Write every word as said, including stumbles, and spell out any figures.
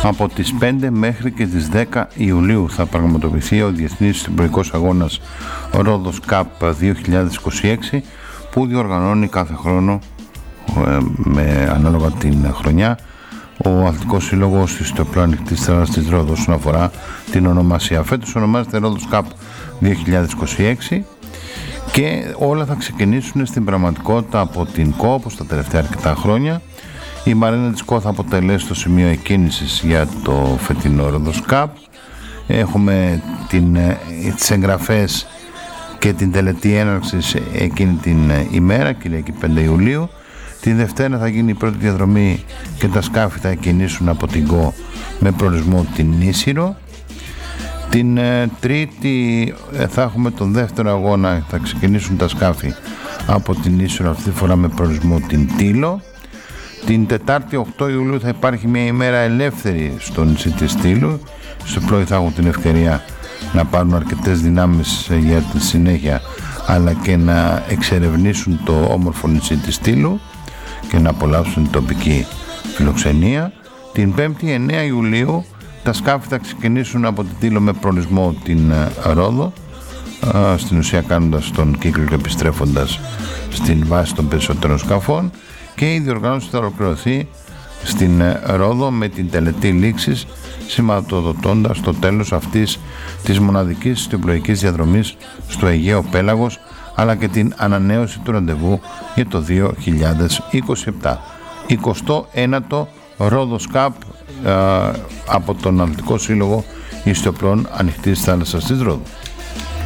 Από τις πέντε μέχρι και τις δέκα Ιουλίου θα πραγματοποιηθεί ο Διεθνής Συμπροϊκός Αγώνας Ρόδος Cup δύο χιλιάδες είκοσι έξι, που διοργανώνει κάθε χρόνο με ανάλογα την χρονιά ο Αθλητικός Σύλλογος της Ιστιοπλοανοιχτής Θάλασσας της Ρόδου όσον αφορά την ονομασία. Φέτος ονομάζεται Ρόδος Cup δύο χιλιάδες είκοσι έξι και όλα θα ξεκινήσουν στην πραγματικότητα από την ΚΟ, όπως τα τελευταία αρκετά χρόνια. Η Μαρίνα της ΚΟ θα αποτελέσει το σημείο εκκίνησης για το φετινό Ρόδος Cup. Έχουμε την, τις εγγραφές και την τελετή έναρξης εκείνη την ημέρα, Κυριακή πέντε Ιουλίου. Την Δευτέρα θα γίνει η πρώτη διαδρομή και τα σκάφη θα εκκινήσουν από την ΚΟ με προορισμό την Ίσυρο. Την ε, Τρίτη ε, θα έχουμε τον δεύτερο αγώνα, θα ξεκινήσουν τα σκάφη από την Ίσυρο, αυτή τη φορά με προορισμό την Τήλο. Την Τετάρτη οκτώ Ιουλίου θα υπάρχει μια ημέρα ελεύθερη στο νησί της Τήλου. Στο πλοίο θα έχουν την ευκαιρία να πάρουν αρκετές δυνάμεις για τη συνέχεια, αλλά και να εξερευνήσουν το όμορφο νησί της Τήλου και να απολαύσουν την τοπική φιλοξενία. Την Πέμπτη εννέα Ιουλίου τα σκάφη θα ξεκινήσουν από την Τήλο με προορισμό την Ρόδο, στην ουσία κάνοντας τον κύκλο και επιστρέφοντας στην βάση των περισσότερων σκαφών, και η διοργάνωση θα ολοκληρωθεί στην Ρόδο με την τελετή λήξης, σηματοδοτώντας το τέλος αυτής της μοναδικής ιστιοπλοϊκής διαδρομής στο Αιγαίο Πέλαγος, αλλά και την ανανέωση του ραντεβού για το δύο χιλιάδες είκοσι επτά. εικοστό ένατο Ρόδος Cup από τον Αθλητικό Σύλλογο Ιστιοπλών Ανοιχτής Θάλασσας της Ρόδου.